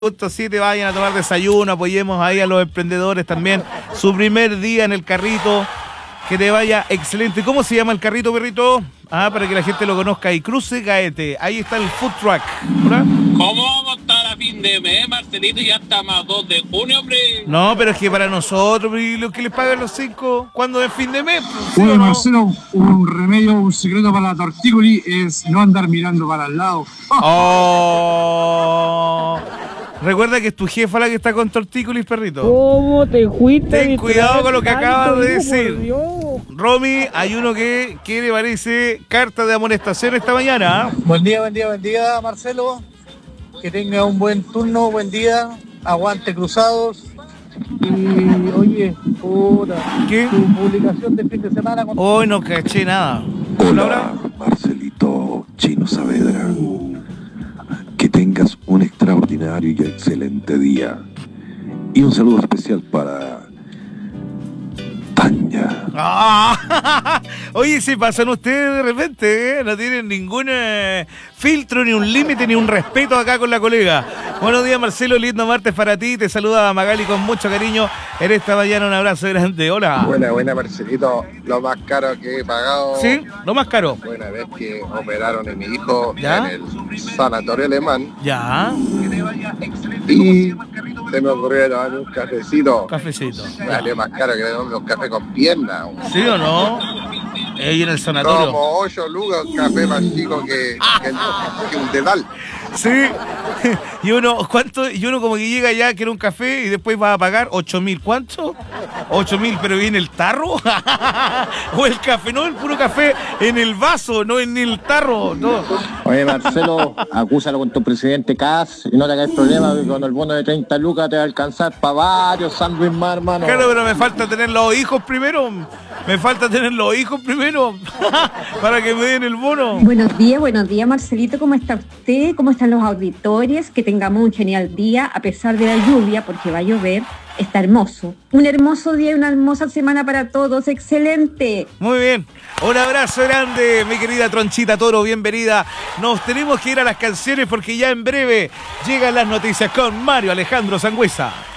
7 vayan a tomar desayuno, apoyemos ahí a los emprendedores también. Su primer día en el carrito, que te vaya excelente. ¿Cómo se llama el carrito, perrito? Para que la gente lo conozca. Y Cruce Gaete, ahí está el food truck. ¿Hola? ¿Cómo vamos a estar a fin de mes, Marcelito? Ya estamos a 2 de junio, hombre. No, pero es que para nosotros, ¿y lo que les pagan los 5? ¿Cuándo es fin de mes? ¿Sí Oye, o no? Marcelo, un remedio, un secreto para la tortícoli es no andar mirando para el lado. Oh. Recuerda que es tu jefa la que está con tortícolis, perrito. ¿Cómo te fuiste? Ten cuidado con lo que acabas de decir. Por Dios. Romy, hay uno que le parece carta de amonestación esta mañana. Buen día, Marcelo. Que tenga un buen turno, buen día. Aguante Cruzados. Y oye, puta, ¿Qué? tu publicación de fin de semana con... Hoy no caché nada. Hola, Marcelito Chino Saavedra. Que tengas un extraordinario y excelente día. Y un saludo especial para Tanya. Oye, se pasan ustedes de repente, ¿eh? No tienen ningún filtro, ni un límite, ni un respeto acá con la colega. Buenos días, Marcelo, lindo martes para ti. Te saluda Magali con mucho cariño en esta mañana. Un abrazo grande. Hola. Buena, Marcelito. Lo más caro que he pagado. ¿Sí? Lo más caro. Buena vez que operaron a mi hijo ¿Ya? en el sanatorio alemán. Ya. Y se me ocurrió tomarme un cafecito. Cafecito. Salió más caro que un café con pierna. ¿Sí o no? Ahí en el sanatorio. Como 8 lucas, un café más chico que un dedal. Sí. Y uno como que llega ya, quiere un café y después va a pagar 8.000. ¿Cuánto? 8.000, pero viene el tarro. O el café, no, el puro café en el vaso, no en el tarro. No. Oye, Marcelo, acúsalo con tu presidente Kass y no te hagas problema, porque con el bono de 30 lucas te va a alcanzar para varios sándwiches más, hermano. Claro, pero me falta tener los hijos primero. Para que me den el bono. Buenos días, Marcelito. ¿Cómo está usted? ¿Cómo están los auditores? Que tengamos un genial día a pesar de la lluvia, porque va a llover. Está hermoso. Un hermoso día y una hermosa semana para todos. ¡Excelente! Muy bien. Un abrazo grande, mi querida Tronchita Toro. Bienvenida. Nos tenemos que ir a las canciones porque ya en breve llegan las noticias con Mario Alejandro Sangüesa.